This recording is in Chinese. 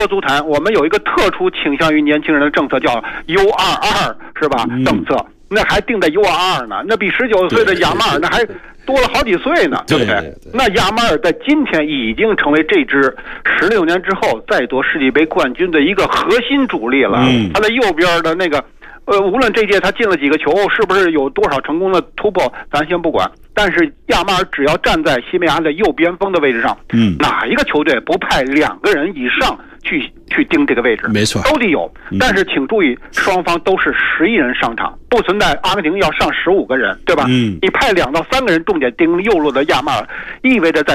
足坛我们有一个特殊倾向于年轻人的政策，叫 U22， 是吧？政策那还定在 U22 呢，那比19岁的亚马尔那还多了好几岁呢，对不对？那亚马尔在今天已经成为这支16年之后再夺世界杯冠军的一个核心主力了。他的右边的那个，无论这届他进了几个球，是不是有多少成功的突破，咱先不管。但是亚马尔只要站在西班牙的右边锋的位置上，哪一个球队不派2个人以上去盯这个位置？ 没错， 都得有。但是请注意，双方都是11人上场，不存在阿根廷要上15个人，对吧？你派2到3个人重点盯右路的亚马尔，意味着在